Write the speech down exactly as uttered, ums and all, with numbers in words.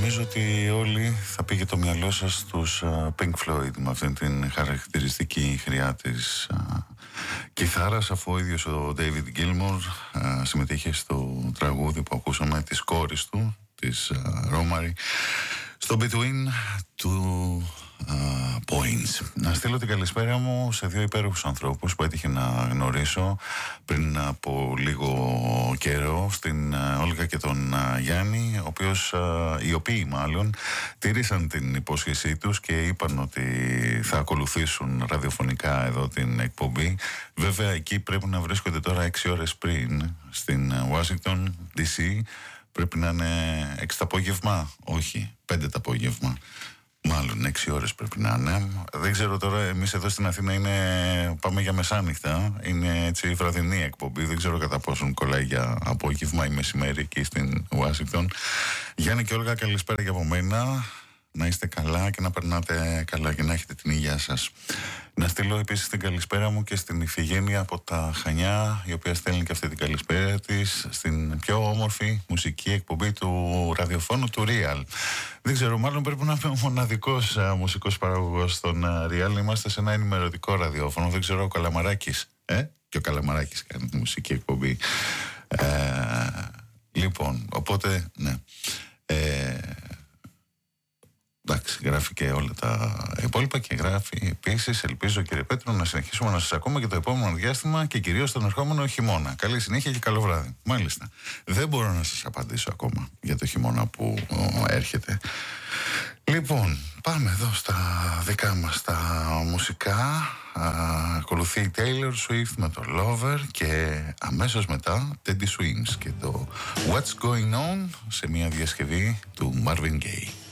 Νομίζω ότι όλοι θα πήγε το μυαλό σας στους Pink Floyd με αυτήν την χαρακτηριστική χρειά της κιθάρας, αφού ο ίδιος ο David Gilmour συμμετείχε στο τραγούδι που ακούσαμε της κόρης του, της Romary, στο Between του Uh, points. Να στείλω την καλησπέρα μου σε δύο υπέροχους ανθρώπους που έτυχε να γνωρίσω πριν από λίγο καιρό, στην uh, Όλγα και τον uh, Γιάννη, ο οποίος, uh, οι οποίοι μάλλον τήρησαν την υπόσχεσή τους και είπαν ότι θα ακολουθήσουν ραδιοφωνικά εδώ την εκπομπή. Βέβαια εκεί πρέπει να βρίσκονται τώρα έξι ώρες πριν στην Washington ντι σι. Πρέπει να είναι έξι το απόγευμα, όχι πέντε το απόγευμα. Μάλλον έξι ώρες πρέπει να είναι. Δεν ξέρω τώρα, εμείς εδώ στην Αθήνα είναι, πάμε για μεσάνυχτα. Είναι έτσι βραδινή εκπομπή. Δεν ξέρω κατά πόσον κολλάει για απόγευμα ή μεσημέρι εκεί στην Ουάσιγκτον. Γιάννη και Όλγα, καλησπέρα και από μένα. Να είστε καλά και να περνάτε καλά και να έχετε την υγεία σας. Να στείλω επίσης την καλησπέρα μου και στην Ιφηγένεια από τα Χανιά, η οποία στέλνει και αυτή την καλησπέρα της στην πιο όμορφη μουσική εκπομπή του ραδιοφώνου του Real. Δεν ξέρω, μάλλον πρέπει να είμαι ο μοναδικός α, μουσικός παραγωγός στον α, Real. Είμαστε σε ένα ενημερωτικό ραδιόφωνο. Δεν ξέρω, ο Καλαμαράκης, ε? Και ο Καλαμαράκης κάνει τη μουσική εκπομπή. Ε, λοιπόν, οπότε, ναι. Ε, Εντάξει, γράφει και όλα τα υπόλοιπα και γράφει επίσης, ελπίζω κύριε Πέτρο να συνεχίσουμε να σας ακούμε και το επόμενο διάστημα και κυρίως τον ερχόμενο χειμώνα. Καλή συνέχεια και καλό βράδυ. Μάλιστα. Δεν μπορώ να σας απαντήσω ακόμα για το χειμώνα που ο, έρχεται. Λοιπόν, πάμε εδώ στα δικά μας τα μουσικά. Α, ακολουθεί η Taylor Swift με το Lover και αμέσως μετά Teddy Swims και το What's Going On σε μια διασκευή του Marvin Gaye.